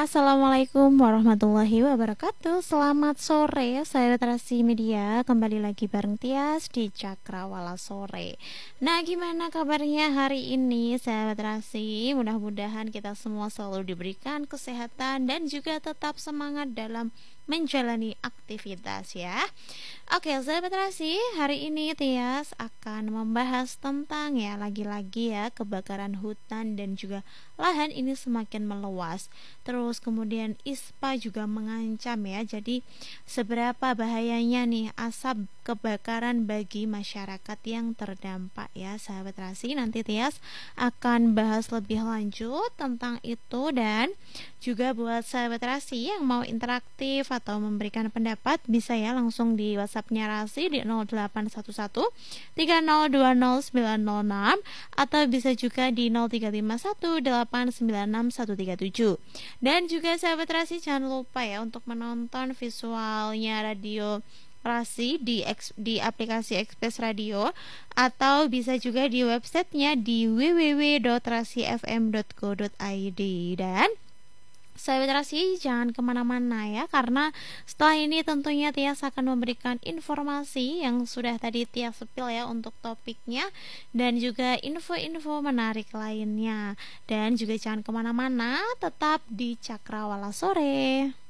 Assalamualaikum warahmatullahi wabarakatuh. Selamat sore, saya Trasi Media. Kembali lagi bareng Tias di Cakrawala Sore. Nah, gimana kabarnya hari ini, sahabat Trasi? Mudah-mudahan kita semua selalu diberikan kesehatan dan juga tetap semangat dalam menjalani aktivitas ya. Oke, sahabat Trasi, hari ini Tias akan membahas tentang lagi-lagi kebakaran hutan dan juga lahan ini semakin meluas. Terus kemudian ISPA juga mengancam ya. Jadi seberapa bahayanya nih asap kebakaran bagi masyarakat yang terdampak ya, sahabat Trasi. Nanti Tias akan bahas lebih lanjut tentang itu, dan juga buat sahabat Rasi yang mau interaktif atau memberikan pendapat bisa ya langsung di WhatsApp-nya Rasi di 0811 3020906 atau bisa juga di 0351 896 137. Dan juga sahabat Rasi jangan lupa ya untuk menonton visualnya radio Rasi di aplikasi Express Radio, atau bisa juga di websitenya di www.rasifm.co.id. Dan sahabat Rasi jangan kemana-mana ya, karena setelah ini tentunya Tias akan memberikan informasi yang sudah tadi Tias sepil ya untuk topiknya, dan juga info-info menarik lainnya. Dan juga jangan kemana-mana, tetap di Cakrawala Sore.